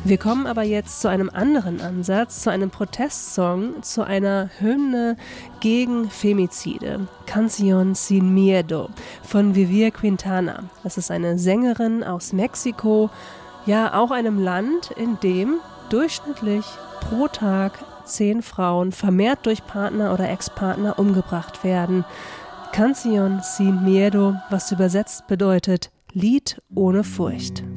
Wir kommen aber jetzt zu einem anderen Ansatz, zu einem Protestsong, zu einer Hymne gegen Femizide. Canción Sin Miedo von Vivir Quintana. Das ist eine Sängerin aus Mexiko, ja auch einem Land, in dem durchschnittlich pro Tag 10 Frauen vermehrt durch Partner oder Ex-Partner umgebracht werden. Canción Sin Miedo, was übersetzt bedeutet Lied ohne Furcht.